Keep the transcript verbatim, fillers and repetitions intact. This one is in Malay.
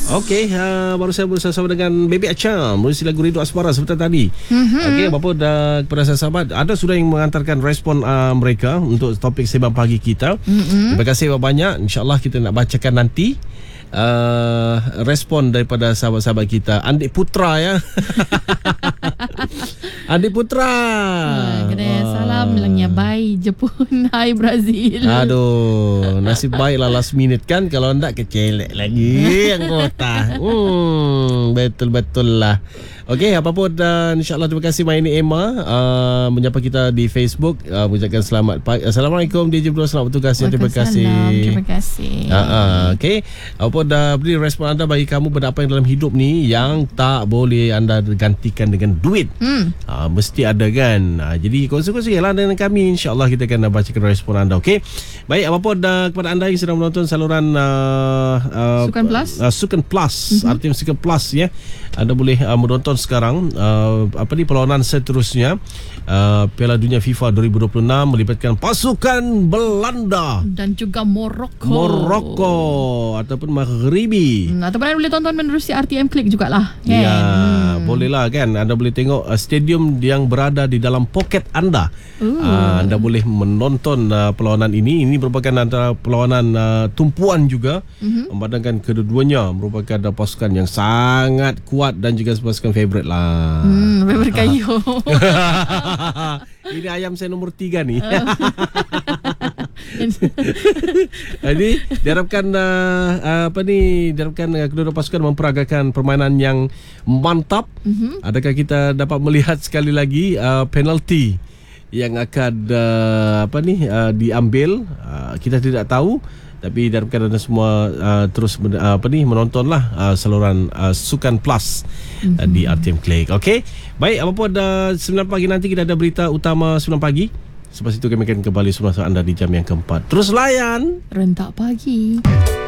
Okey, uh, baru saya bersama dengan Baby Acham, berisi lagu Rindu Asmara seperti tadi. Mm-hmm. Okey, apa dah kepada sahabat, ada sudah yang mengantarkan respon uh, mereka untuk topik Sembang Pagi kita. Mm-hmm. Terima kasih banyak. InsyaAllah kita nak bacakan nanti uh, respon daripada sahabat-sahabat kita. Andik Putra ya. Andik Putra. Ha, kena uh. salam langnya bye Jepun, hai Brazil. Aduh, nasib baiklah last minute kan, kalau enggak kecelek lagi anggota. Hmm, betul-betul lah. Okey, apa pun dan insya-Allah terima kasih Maini Emma uh, menyapa kita di Facebook, uh, mengucapkan selamat pagi. Assalamualaikum D J Bro, selamat bertugas ya. Terima kasih. Terima kasih. Ha uh, okey. Apa pun dah beri respon anda bagi kamu pada apa yang dalam hidup ni yang tak boleh anda gantikan dengan duit. Hmm. Uh, mesti ada kan. Uh, jadi kongsi-kongsilah dengan kami, insya-Allah kita akan bacakan respon anda. Okey. Baik, apa pun dah kepada anda yang sedang menonton saluran uh, uh, Sukan Plus. Uh, Sukan Plus, mm-hmm. artinya Sukan Plus ya. Anda boleh uh, menonton sekarang uh, apa ni perlawanan seterusnya uh, Piala Dunia FIFA dua ribu dua puluh enam melibatkan pasukan Belanda dan juga Morocco. Morocco ataupun Maghribi. Hmm, ataupun anda boleh tonton menerusi R T M Click jugalah. Kan? Ya, hmm. bolehlah kan. Anda boleh tengok uh, stadium yang berada di dalam poket anda. Uh, anda boleh menonton uh, perlawanan ini. Ini merupakan antara perlawanan uh, tumpuan juga. Uh-huh. Memandangkan kedua-duanya merupakan uh, pasukan yang sangat kuat dan juga pasukan favourite lah. Hmm, favourite kayu. Ini ayam saya nombor tiga nih. Jadi diharapkan uh, apa ni diharapkan uh, kedua-dua pasukan memperagakan permainan yang mantap. Uh-huh. Adakah kita dapat melihat sekali lagi uh, penalti yang akan uh, apa ni uh, diambil? Uh, kita tidak tahu, tapi diharapkan anda semua uh, terus uh, apa ni menontonlah uh, saluran uh, Sukan Plus uh, mm-hmm. di R T M Click. Okey. Baik, apa pun ada sembilan pagi nanti kita ada berita utama sembilan pagi. Selepas itu kami akan kembali bersama anda di jam yang keempat. Terus layan Rentak Pagi.